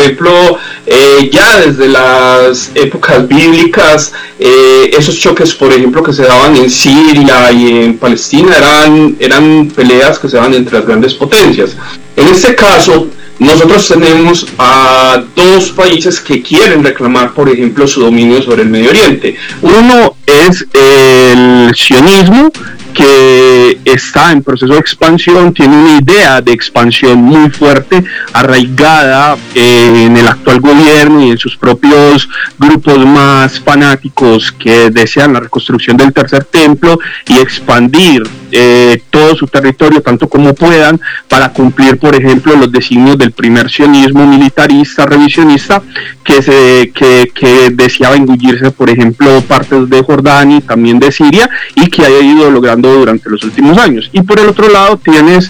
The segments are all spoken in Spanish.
ejemplo, ya desde las épocas bíblicas, esos choques, por ejemplo, que se daban en Siria y en Palestina eran peleas que se daban entre las grandes potencias. En este caso, nosotros tenemos a dos países que quieren reclamar, por ejemplo, su dominio sobre el Medio Oriente. Uno es el sionismo, que está en proceso de expansión, tiene una idea de expansión muy fuerte, arraigada en el actual gobierno y en sus propios grupos más fanáticos que desean la reconstrucción del tercer templo y expandir todo su territorio tanto como puedan para cumplir, por ejemplo, los designios del primer sionismo militarista, revisionista, que deseaba engullirse, por ejemplo, partes de Jordania y también de Siria, y que ha ido logrando durante los últimos años. Y por el otro lado tienes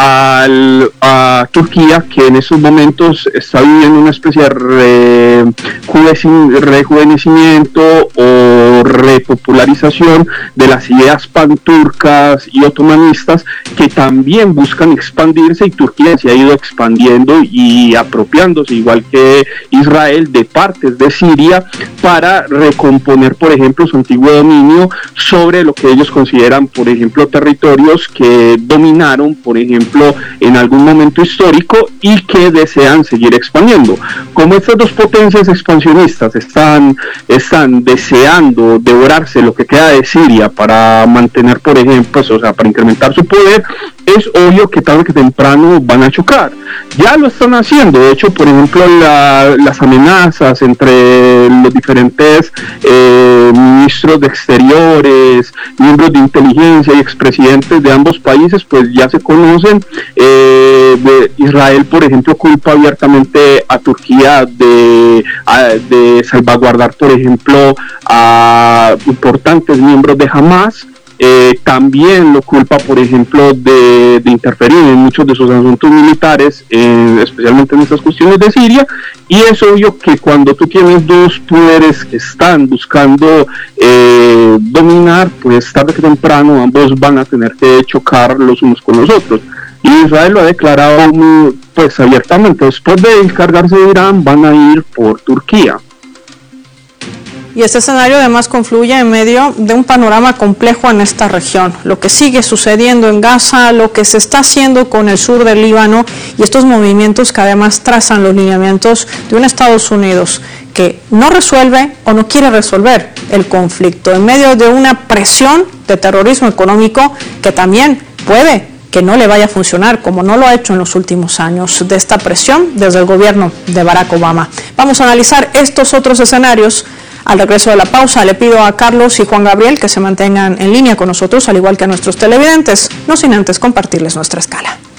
a Turquía, que en estos momentos está viviendo una especie de rejuvenecimiento o repopularización de las ideas panturcas y otomanistas, que también buscan expandirse, y Turquía se ha ido expandiendo y apropiándose, igual que Israel, de partes de Siria para recomponer, por ejemplo, su antiguo dominio sobre lo que ellos consideran, por ejemplo, territorios que dominaron, por ejemplo, en algún momento histórico y que desean seguir expandiendo. Como estas dos potencias expansionistas están deseando devorarse lo que queda de Siria para mantener, por ejemplo, o sea, para incrementar su poder, es obvio que tarde que temprano van a chocar. Ya lo están haciendo. De hecho, por ejemplo, las amenazas entre los diferentes ministros de exteriores, miembros de inteligencia y expresidentes de ambos países, pues ya se conocen. Israel, por ejemplo, culpa abiertamente a Turquía de salvaguardar, por ejemplo, a importantes miembros de Hamas. También lo culpa, por ejemplo, de interferir en muchos de sus asuntos militares, especialmente en estas cuestiones de Siria, y es obvio que cuando tú tienes dos poderes que están buscando dominar, pues tarde que temprano ambos van a tener que chocar los unos con los otros. Y Israel lo ha declarado pues abiertamente: después de encargarse de Irán, van a ir por Turquía. Y este escenario además confluye en medio de un panorama complejo en esta región. Lo que sigue sucediendo en Gaza, lo que se está haciendo con el sur del Líbano y estos movimientos que además trazan los lineamientos de un Estados Unidos que no resuelve o no quiere resolver el conflicto en medio de una presión de terrorismo económico que también puede que no le vaya a funcionar, como no lo ha hecho en los últimos años, de esta presión desde el gobierno de Barack Obama. Vamos a analizar estos otros escenarios al regreso de la pausa. Le pido a Carlos y Juan Gabriel que se mantengan en línea con nosotros, al igual que a nuestros televidentes, no sin antes compartirles nuestra escala.